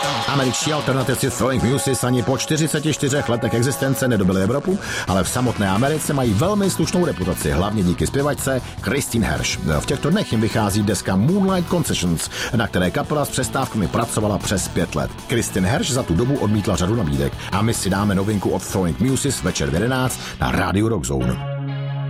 Američtí alternativci Throwing Muses ani po 44 letech existence nedobili Evropu, ale v samotné Americe mají velmi slušnou reputaci, hlavně díky zpěvačce Christine Hersh. V těchto dnech jim vychází deska Moonlight Concessions, na které kapela s přestávkami pracovala přes 5 let. Christine Hersh za tu dobu odmítla řadu nabídek a my si dáme novinku od Throwing Muses večer v 11 na rádiu Rock Zone.